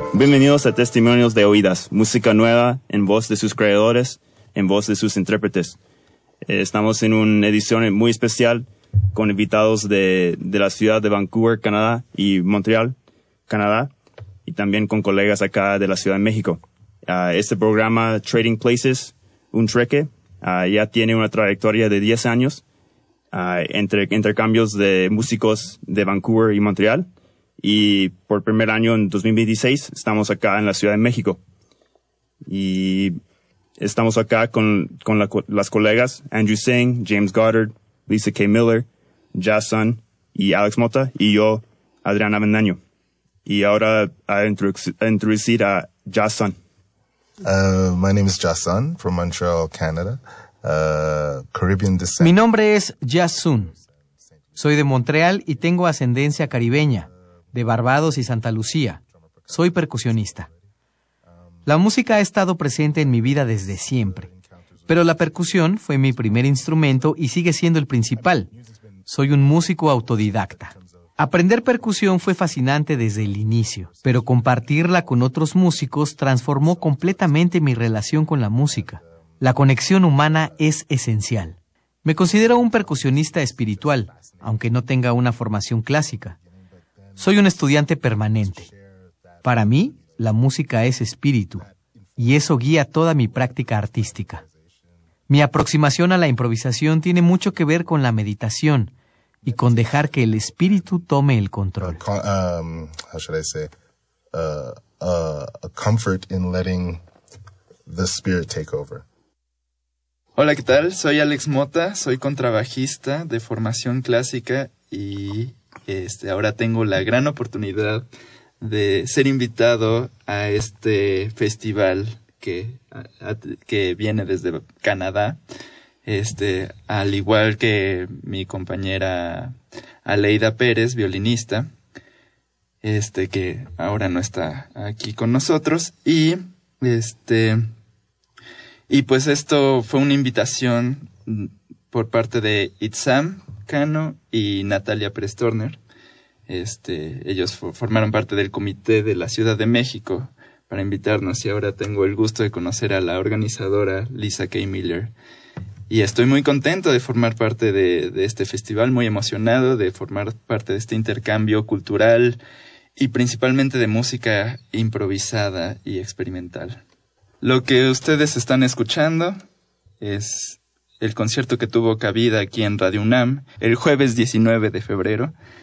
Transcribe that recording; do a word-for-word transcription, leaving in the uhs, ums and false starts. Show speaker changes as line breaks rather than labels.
Bienvenidos a Testimonios de Oídas, música nueva en voz de sus creadores, en voz de sus intérpretes. Eh, estamos en una edición muy especial con invitados de, de la ciudad de Vancouver, Canadá, y Montreal, Canadá, y también con colegas acá de la Ciudad de México. Uh, este programa, Trading Places, un trueque, uh, ya tiene una trayectoria de diez años, uh, entre intercambios de músicos de Vancouver y Montreal. Y por primer año, en dos mil veintiséis, estamos acá en la Ciudad de México. Y estamos acá con, con la, las colegas Andrew Singh, James Goddard, Lisa K. Miller, Jason y Alex Mota, y yo, Adrián Avendaño. Y ahora a, introdu- a introducir a Jason.
Uh, my name is Jason from Montreal, Canada. Uh, Caribbean descent.
Mi nombre es Jason. Soy de Montreal y tengo ascendencia caribeña, de Barbados y Santa Lucía. Soy percusionista. La música ha estado presente en mi vida desde siempre, pero la percusión fue mi primer instrumento y sigue siendo el principal. Soy un músico autodidacta. Aprender percusión fue fascinante desde el inicio, pero compartirla con otros músicos transformó completamente mi relación con la música. La conexión humana es esencial. Me considero un percusionista espiritual, aunque no tenga una formación clásica. Soy un estudiante permanente. Para mí, la música es espíritu, y eso guía toda mi práctica artística. Mi aproximación a la improvisación tiene mucho que ver con la meditación y con dejar que el espíritu tome el control.
Uh, um, how should I say? Uh, uh, a comfort in letting the spirit take over.
Hola, ¿qué tal? Soy Alex Mota, soy contrabajista de formación clásica y este, ahora tengo la gran oportunidad de ser invitado a este festival que, a, a, que viene desde Canadá. Este, al igual que mi compañera Aleida Pérez, violinista, este, que ahora no está aquí con nosotros, y este, y pues esto fue una invitación por parte de Itzam Cano y Natalia Prestorner. Este, ellos for, formaron parte del comité de la Ciudad de México para invitarnos, y ahora tengo el gusto de conocer a la organizadora Lisa K. Miller. Y estoy muy contento de formar parte de, de este festival, muy emocionado de formar parte de este intercambio cultural y principalmente de música improvisada y experimental. Lo que ustedes están escuchando es el concierto que tuvo cabida aquí en Radio UNAM el jueves diecinueve de febrero.